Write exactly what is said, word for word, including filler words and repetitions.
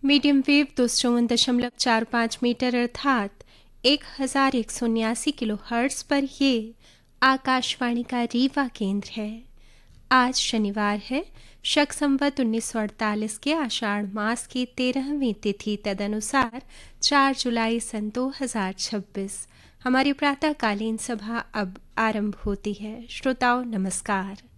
Medium wave दो सौ चौवन दशमलव चार पाँच मीटर अर्थात एक हज़ार एक सौ उन्यासी किलो हर्ट्स पर ये आकाशवाणी का रीवा केंद्र है। आज शनिवार है, शक संवत उन्नीस सौ अड़तालीस के आषाढ़ मास की तेरहवीं तिथि तदनुसार चार जुलाई सन दो हज़ार छब्बीस। हमारी प्रातःकालीन सभा अब आरंभ होती है। श्रोताओं नमस्कार।